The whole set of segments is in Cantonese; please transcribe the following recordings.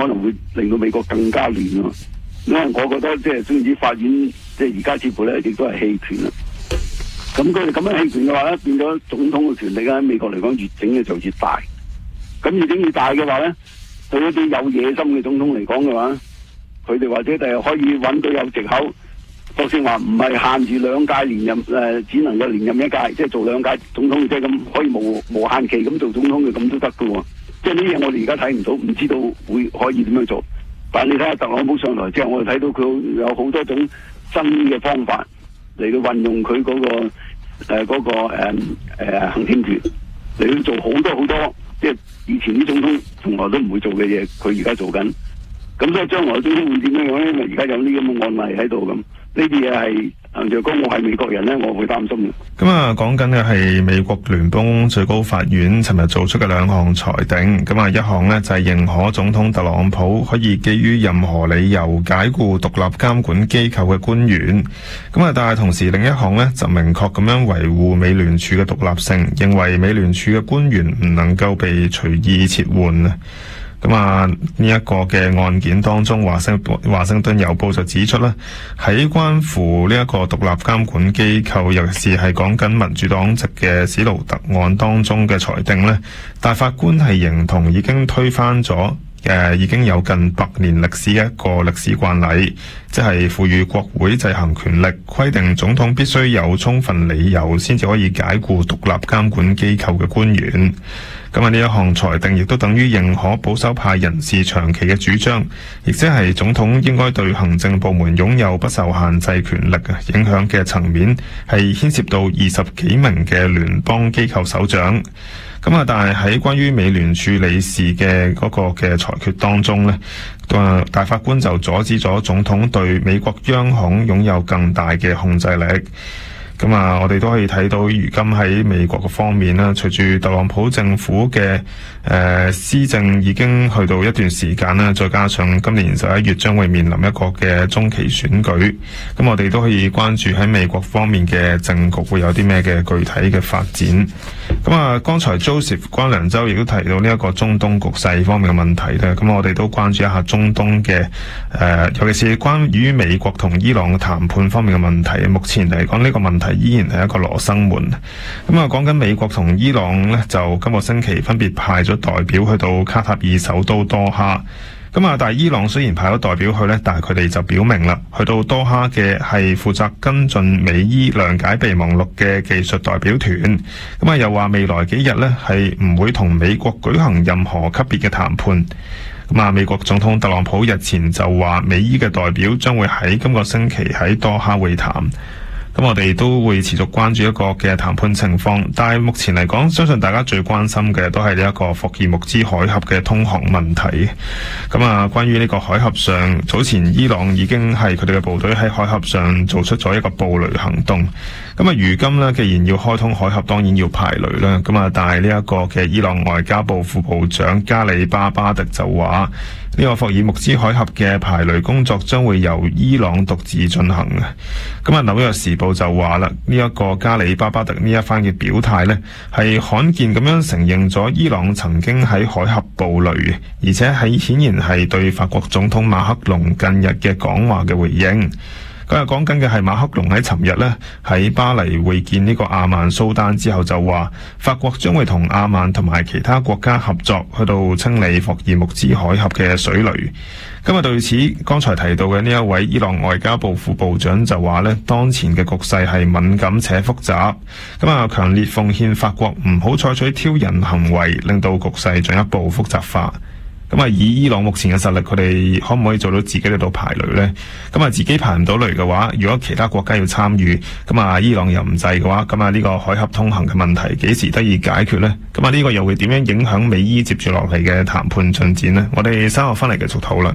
可能會令到美國更加亂咯。因為我覺得即係總之法院即係而家似乎咧亦都係棄權啦。咁佢哋咁樣棄權嘅話咧，變咗總統嘅權力喺美國嚟講越整嘅就越大。咁越整越大嘅話咧，對一啲有野心嘅總統嚟講嘅話，佢哋或者第日可以揾到有藉口，就算話唔係限住兩屆連任，只能夠連任一屆，即係做兩屆總統，即係咁可以無限期咁做總統嘅，咁都得㗎喎。即係呢啲嘢我哋而家睇唔到，唔知道會可以點樣做。但係你睇下特朗普上台之後，我哋睇到佢有好多種新嘅方法嚟到運用佢嗰個行政權嚟到做好多好多，即係以前啲總統從來都唔會做嘅嘢，佢而家做緊。咁所以將來總統會點樣樣咧？因為而家有呢咁嘅案例喺度咁，呢啲嘢係如果我係美國人咧，我會擔心嘅。 咁啊，講緊嘅係美國聯邦最高法院尋日做出嘅兩項裁定。咁啊，一項呢就係認可總統特朗普可以基於任何理由解僱獨立監管機構嘅官員。咁啊，但係同時另一項呢就明確咁樣維護美聯儲嘅獨立性，認為美聯儲嘅官員唔能夠被隨意撤換啊。咁啊，呢一個嘅案件當中，華盛頓郵報就指出啦，喺關乎呢一個獨立監管機構，尤其是係講緊民主黨籍嘅史盧特案當中嘅裁定呢，大法官係認同已經推翻咗已經有近100年歷史嘅一個歷史慣例，即係賦予國會制衡權力，規定總統必須有充分理由先至可以解僱獨立監管機構嘅官員。咁啊，呢一項裁定亦都等於認可保守派人士長期嘅主張，亦即係總統應該對行政部門擁有不受限制權力嘅影響嘅層面，係牽涉到20幾名嘅聯邦機構首長。咁啊，但係喺關於美聯儲理事嘅嗰個嘅裁決當中呢，大法官就阻止咗總統對美國央行擁有更大嘅控制力。咁啊，我哋都可以睇到，如今喺美國嘅方面啦，隨住特朗普政府嘅施政已經去到一段時間啦，再加上今年11月將會面臨一個嘅中期選舉，咁我哋都可以關注喺美國方面嘅政局會有啲咩嘅具體嘅發展。咁啊，剛才 Joseph 關良洲亦都提到呢一個中東局勢方面嘅問題咧，咁我哋都關注一下中東嘅尤其是關於美國同伊朗嘅談判方面嘅問題。目前嚟講，呢個問題依然係一個羅生門。咁啊，講緊美國同伊朗呢，就今個星期分別派咗代表去到卡塔爾首都多哈。咁啊，但係伊朗雖然派咗代表去呢，但係佢哋就表明啦，去到多哈嘅係負責跟進美伊諒解備忘錄嘅技術代表團。咁啊，又話未來幾日呢，係唔會同美國舉行任何級別嘅談判。咁啊，美國總統特朗普日前就話美伊嘅代表將會喺今個星期喺多哈會談。咁我哋都會持續關注一個嘅談判情況，但係目前嚟講，相信大家最關心嘅都係呢一個霍爾木茲海峽嘅通航問題。咁啊，關於呢個海峽上，早前伊朗已經係佢哋嘅部隊喺海峽上做出咗一個布雷行動。咁啊，如今呢，既然要開通海峽，當然要排雷啦。咁啊，但係呢一個嘅伊朗外交部副部長加里巴巴迪就話，呢個霍爾木茲海峽嘅排雷工作將會由伊朗獨自進行嘅。咁啊，紐約時報就話啦，呢一個加里巴巴迪呢一番嘅表態呢，係罕見咁樣承認咗伊朗曾經喺海峽布雷，而且係顯然係對法國總統馬克龍近日嘅講話嘅回應。佢係講緊嘅係馬克龍喺尋日呢喺巴黎會見呢個阿曼蘇丹之後就話，法國將會同阿曼同埋其他國家合作去到清理霍爾木茲海峽嘅水雷。今日對此剛才提到嘅呢一位伊朗外交部副部長就話呢，當前嘅局勢係敏感且複雜，咁啊強烈奉勸法國唔好採取挑釁行為，令到局勢進一步複雜化。咁啊，以伊朗目前嘅實力，佢哋可唔可以做到自己喺度排雷呢？咁啊，自己排唔到雷嘅話，如果其他國家要參與，咁啊，伊朗又唔制嘅話，咁啊，呢個海峽通行嘅問題幾時得以解決呢？咁啊，呢個又會點樣影響美伊接住落嚟嘅談判進展呢？我哋稍後翻嚟繼續討論。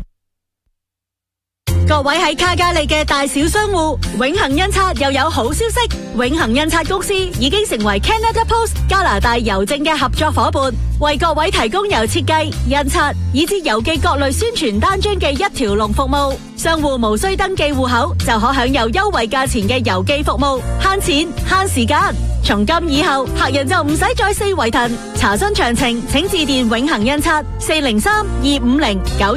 各位喺卡加利嘅大小商戶，永恒印刷又有好消息，永恒印刷公司已經成為 Canada Post 加拿大郵政嘅合作伙伴，為各位提供由設計、印刷以至郵寄各類宣傳單張嘅一條龍服務。商戶無需登記戶口就可享有優惠價錢嘅郵寄服務，慳錢慳時間。從今以後，客人就唔使再四圍騰。查詢詳情，請致電永恒印刷403-250-9。